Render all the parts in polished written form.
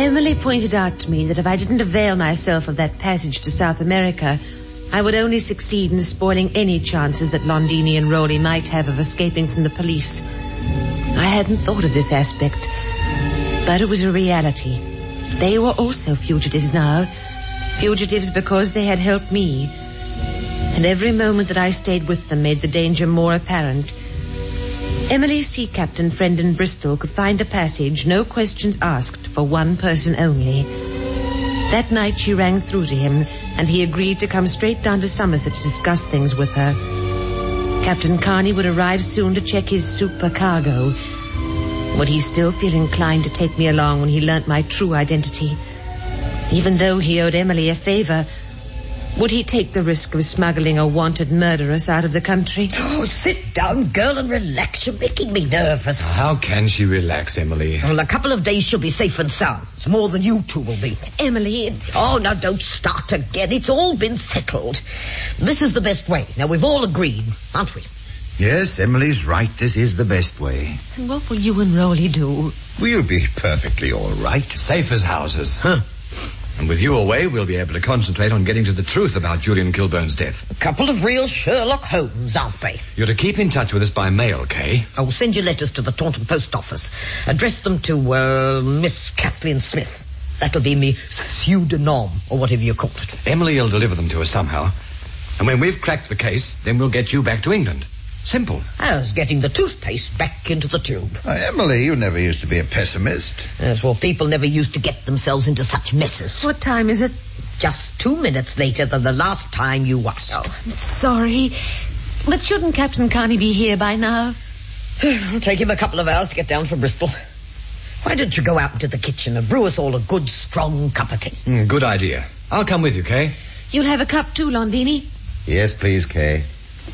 Emily pointed out to me that if I didn't avail myself of that passage to South America, I would only succeed in spoiling any chances that Londini and Rowley might have of escaping from the police. I hadn't thought of this aspect, but it was a reality. They were also fugitives now. Fugitives because they had helped me. And every moment that I stayed with them made the danger more apparent. Emily's sea captain friend in Bristol could find a passage, no questions asked, for one person only. That night she rang through to him, and he agreed to come straight down to Somerset to discuss things with her. Captain Carney would arrive soon to check his supercargo. Would he still feel inclined to take me along when he learnt my true identity? Even though he owed Emily a favor, would he take the risk of smuggling a wanted murderess out of the country? Oh, sit down, girl, and relax. You're making me nervous. How can she relax, Emily? Well, a couple of days she'll be safe and sound. It's more than you two will be. Emily... Oh, now don't start again. It's all been settled. This is the best way. Now, we've all agreed, aren't we? Yes, Emily's right. This is the best way. And what will you and Rowley do? We'll be perfectly all right. Safe as houses. Huh. And with you away, we'll be able to concentrate on getting to the truth about Julian Kilburn's death. A couple of real Sherlock Holmes, aren't they? You're to keep in touch with us by mail, Kay. I will send you letters to the Taunton Post Office. Address them to, Miss Kathleen Smith. That'll be me pseudonym, or whatever you call it. Emily will deliver them to us somehow. And when we've cracked the case, then we'll get you back to England. Simple. As getting the toothpaste back into the tube. Emily, you never used to be a pessimist. Yes, well, people never used to get themselves into such messes. What time is it? Just 2 minutes later than the last time you asked. Oh, I'm sorry. But shouldn't Captain Carney be here by now? It'll take him a couple of hours to get down from Bristol. Why don't you go out into the kitchen and brew us all a good, strong cup of tea? Good idea. I'll come with you, Kay. You'll have a cup too, Londini? Yes, please, Kay.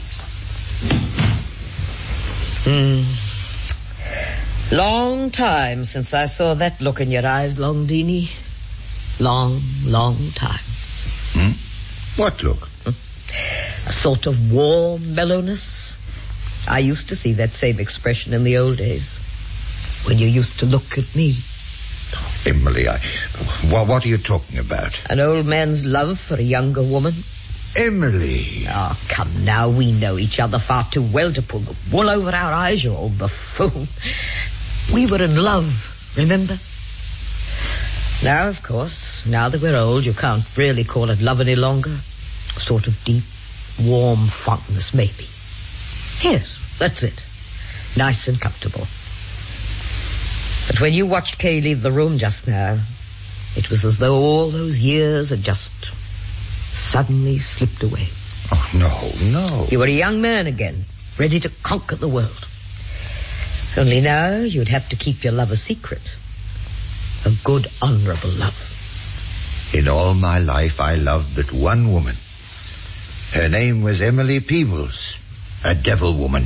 Long time since I saw that look in your eyes, Londini. Long, long time. What look? A sort of warm mellowness. I used to see that same expression in the old days, when you used to look at me. Emily, what are you talking about? An old man's love for a younger woman. Emily. Oh, come now, we know each other far too well to pull the wool over our eyes, you old buffoon. We were in love, remember? Now, of course, now that we're old, you can't really call it love any longer. A sort of deep, warm fondness, maybe. Yes, that's it. Nice and comfortable. But when you watched Kay leave the room just now, it was as though all those years had just suddenly slipped away. Oh, no. You were a young man again, ready to conquer the world. Only now you'd have to keep your love a secret. A good, honourable love. In all my life, I loved but one woman. Her name was Emily Peebles, a devil woman.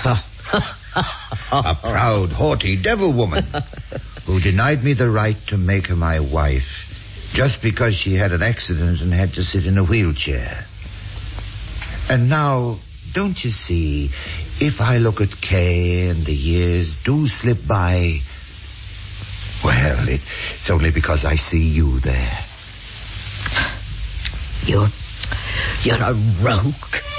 A proud, haughty devil woman who denied me the right to make her my wife just because she had an accident and had to sit in a wheelchair. And now, don't you see, if I look at Kay and the years do slip by, well, it's only because I see you there. You're a rogue.